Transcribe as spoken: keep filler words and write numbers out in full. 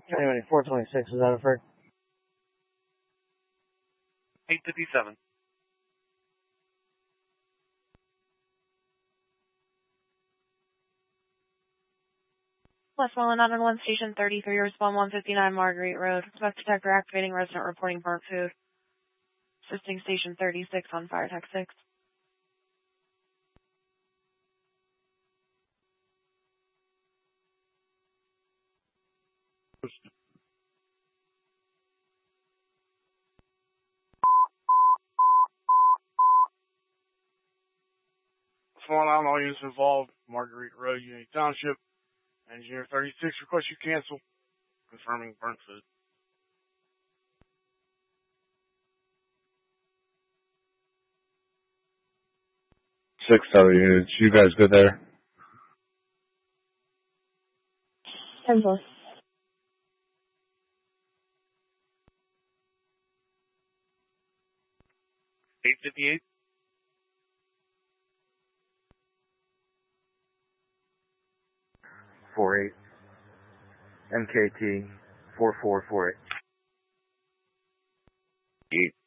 Anyway, four twenty-six, is that a Ferg? eight fifty-seven. Westmoreland nine one one Station thirty-three, respond one fifty-nine Marguerite Road. Smoke detector activating, resident reporting burnt food. Assisting Station thirty-six on Fire Tech six. Sworn out, all units involved, Marguerite Road, Unity Township. Engineer thirty-six requests you cancel, confirming burnt food. Six other units, you guys good there? ten plus. eight fifty-eight. four eight. M K T four four four eight. Eight.